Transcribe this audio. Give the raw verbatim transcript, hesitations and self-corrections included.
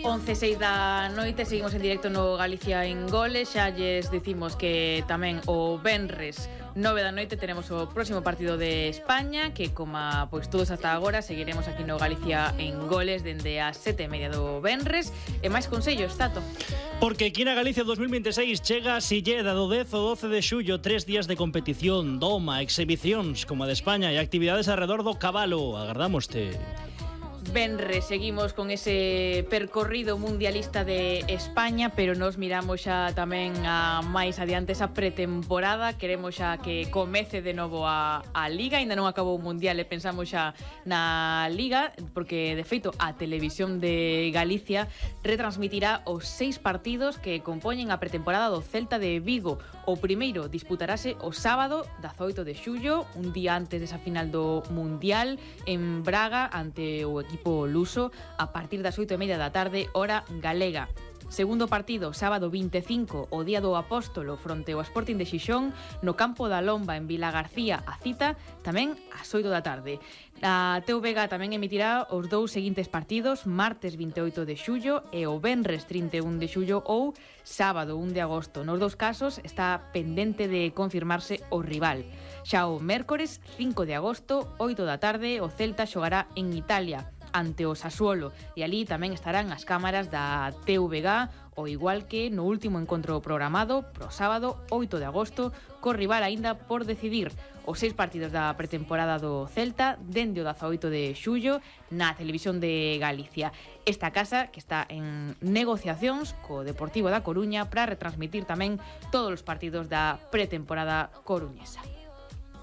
once e seis da noite, seguimos en directo no Galicia en Goles. Xa lles dicimos que tamén o venres nove da noite teremos o próximo partido de España, que como pois todos hasta agora seguiremos aquí no Galicia en Goles dende as sete e media do venres. E máis consellos, Tato? Porque aquí na Galicia dos mil veintiséis chega a Silleda do dez ao doce de xullo, tres días de competición, doma, exhibicións como a de España e actividades alrededor do cabalo. Agardámoste. Venre, seguimos con ese percorrido mundialista de España, pero nos miramos xa tamén a máis adiante esa pretemporada. Queremos xa que comece de novo a, a Liga. Ainda non acabou o Mundial e pensamos xa na Liga, porque de feito a Televisión de Galicia retransmitirá os seis partidos que compoñen a pretemporada do Celta de Vigo. O primeiro disputarase o sábado dezaoito de xullo, un día antes desa final do Mundial, en Braga, ante o equipo luso, a partir das oito e media da tarde, hora galega. Segundo partido, sábado vinte e cinco, o día do Apóstolo, fronte ao Sporting de Xixón, no campo da Lomba, en Vilagarcía, a cita tamén ás oito da tarde. A T V G tamén emitirá os dous seguintes partidos, martes vinte e oito de xullo e o venres trinta e un de xullo ou sábado un de agosto. Nos dous casos está pendente de confirmarse o rival. Xa o mércores cinco de agosto, oito da tarde, o Celta xogará en Italia ante o Sassuolo, e ali tamén estarán as cámaras da T V G, o igual que no último encontro programado pro sábado oito de agosto, co rival aínda por decidir. Os seis partidos da pretemporada do Celta dende o dezaoito de xullo na Televisión de Galicia. Esta casa que está en negociacións co Deportivo da Coruña para retransmitir tamén todos os partidos da pretemporada coruñesa.